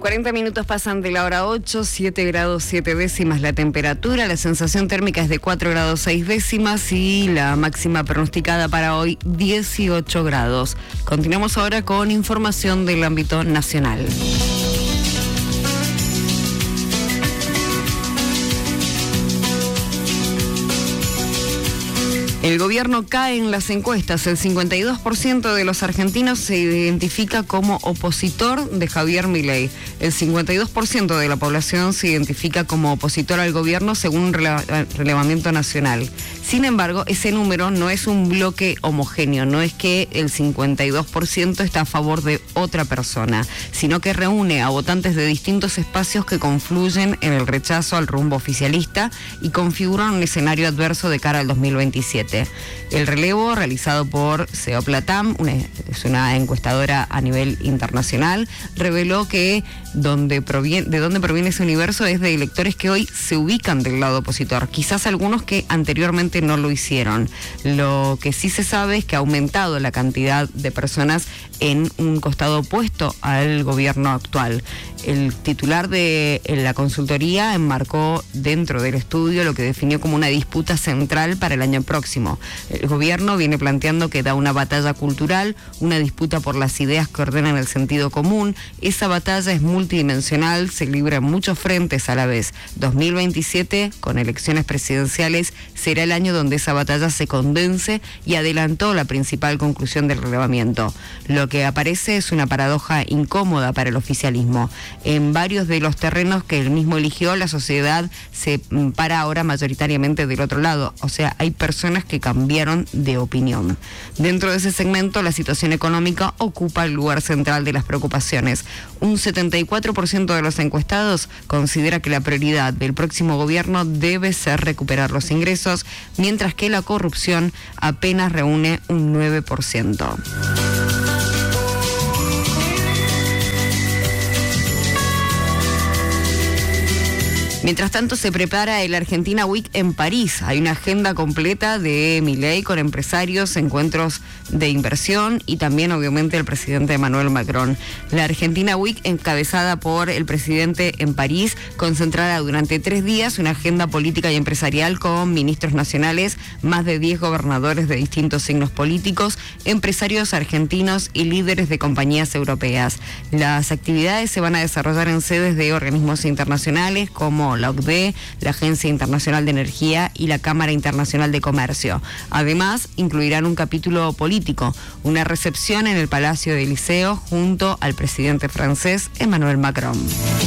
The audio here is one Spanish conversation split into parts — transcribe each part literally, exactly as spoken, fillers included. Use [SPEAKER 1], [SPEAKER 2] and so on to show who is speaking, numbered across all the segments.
[SPEAKER 1] cuarenta minutos pasan de la hora ocho, siete grados siete décimas la temperatura, la sensación térmica es de cuatro grados seis décimas y la máxima pronosticada para hoy dieciocho grados. Continuamos ahora con información del ámbito nacional. El gobierno cae en las encuestas. El cincuenta y dos por ciento de los argentinos se identifica como opositor de Javier Milei. El cincuenta y dos por ciento de la población se identifica como opositor al gobierno según un relevamiento nacional. Sin embargo, ese número no es un bloque homogéneo, no es que el cincuenta y dos por ciento está a favor de otra persona, sino que reúne a votantes de distintos espacios que confluyen en el rechazo al rumbo oficialista y configuran un escenario adverso de cara al dos mil veintisiete. El relevo realizado por Seoplatam, una, es una encuestadora a nivel internacional, reveló que donde proviene, de dónde proviene ese universo es de electores que hoy se ubican del lado opositor, quizás algunos que anteriormente no lo hicieron. Lo que sí se sabe es que ha aumentado la cantidad de personas en un costado opuesto al gobierno actual. El titular de la consultoría enmarcó dentro del estudio lo que definió como una disputa central para el año próximo. El gobierno viene planteando que da una batalla cultural, una disputa por las ideas que ordenan el sentido común. Esa batalla es multidimensional, se libra en muchos frentes a la vez. dos mil veintisiete, con elecciones presidenciales, será el año donde esa batalla se condense y adelantó la principal conclusión del relevamiento. Lo que aparece es una paradoja incómoda para el oficialismo. En varios de los terrenos que él mismo eligió, la sociedad se para ahora mayoritariamente del otro lado. O sea, hay personas que cambiaron de opinión. Dentro de ese segmento, la situación económica ocupa el lugar central de las preocupaciones. Un setenta y cuatro por ciento de los encuestados considera que la prioridad del próximo gobierno debe ser recuperar los ingresos, mientras que la corrupción apenas reúne un nueve por ciento. Mientras tanto, se prepara el Argentina Week en París. Hay una agenda completa de Milei con empresarios, encuentros de inversión y también, obviamente, el presidente Emmanuel Macron. La Argentina Week, encabezada por el presidente en París, concentrará durante tres días una agenda política y empresarial con ministros nacionales, más de diez gobernadores de distintos signos políticos, empresarios argentinos y líderes de compañías europeas. Las actividades se van a desarrollar en sedes de organismos internacionales como la O C D E, la Agencia Internacional de Energía y la Cámara Internacional de Comercio. Además, incluirán un capítulo político, una recepción en el Palacio del Liceo junto al presidente francés Emmanuel Macron.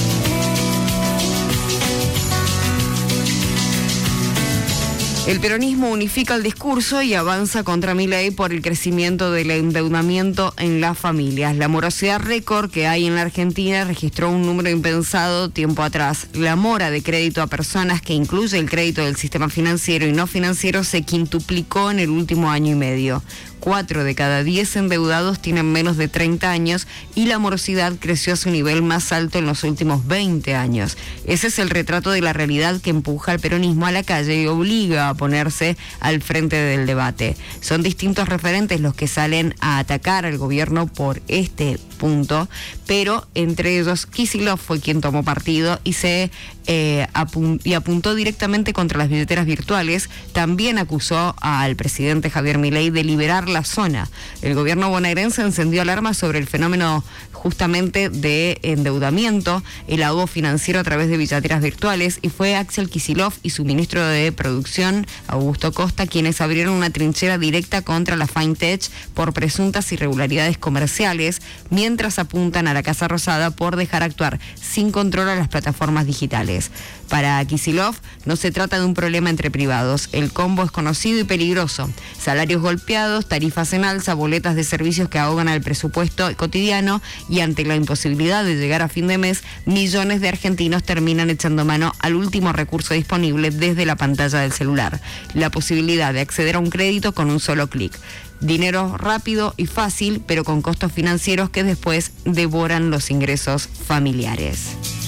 [SPEAKER 1] El peronismo unifica el discurso y avanza contra Milei por el crecimiento del endeudamiento en las familias. La morosidad récord que hay en la Argentina registró un número impensado tiempo atrás. La mora de crédito a personas, que incluye el crédito del sistema financiero y no financiero, se quintuplicó en el último año y medio. Cuatro de cada diez endeudados tienen menos de treinta años y la morosidad creció a su nivel más alto en los últimos veinte años. Ese es el retrato de la realidad que empuja al peronismo a la calle y obliga a ponerse al frente del debate. Son distintos referentes los que salen a atacar al gobierno por este punto, pero entre ellos Kicillof fue quien tomó partido y se eh, apun- y apuntó directamente contra las billeteras virtuales. También acusó al presidente Javier Milei de liberar la zona. El gobierno bonaerense encendió alarma sobre el fenómeno justamente de endeudamiento, el lavado financiero a través de billeteras virtuales, y fue Axel Kicillof y su ministro de Producción, Augusto Costa, quienes abrieron una trinchera directa contra la FinTech por presuntas irregularidades comerciales, mientras apuntan a la Casa Rosada por dejar actuar sin control a las plataformas digitales. Para Kicillof no se trata de un problema entre privados. El combo es conocido y peligroso. Salarios golpeados, tarifas en alza, boletas de servicios que ahogan al presupuesto cotidiano, y ante la imposibilidad de llegar a fin de mes, millones de argentinos terminan echando mano al último recurso disponible desde la pantalla del celular: la posibilidad de acceder a un crédito con un solo clic. Dinero rápido y fácil, pero con costos financieros que después devoran los ingresos familiares.